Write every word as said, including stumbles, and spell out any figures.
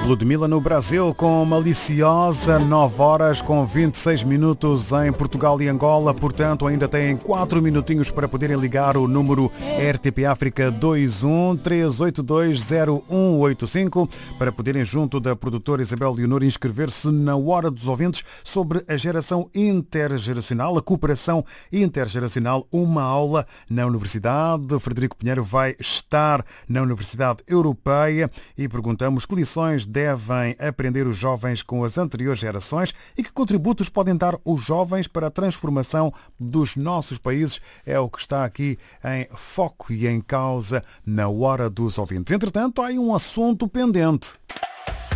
Ludmilla no Brasil com Maliciosa, nove horas com vinte e seis minutos em Portugal e Angola, portanto ainda têm quatro minutinhos para poderem ligar o número R T P África dois um três oito dois zero um oito cinco para poderem, junto da produtora Isabel Leonor, inscrever-se na Hora dos Ouvintes sobre a geração intergeracional, a cooperação intergeracional, uma aula na Universidade. Frederico Pinheiro vai estar na Universidade Europeia e perguntamos que lições devem aprender os jovens com as anteriores gerações e que contributos podem dar os jovens para a transformação dos nossos países. É o que está aqui em foco e em causa na Hora dos Ouvintes. Entretanto, há aí um assunto pendente.